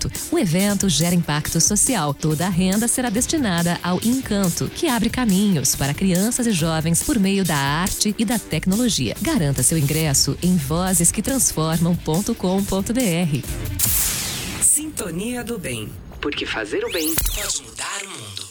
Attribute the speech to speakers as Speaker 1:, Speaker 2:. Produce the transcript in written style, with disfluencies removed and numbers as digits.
Speaker 1: Encanto. O evento gera impacto social. Toda a renda será destinada ao Encanto, que abre caminhos para crianças e jovens por meio da arte e da tecnologia. Garanta seu ingresso em vozesquetransformam.com.br.
Speaker 2: Sintonia do Bem, porque fazer o bem pode mudar o mundo.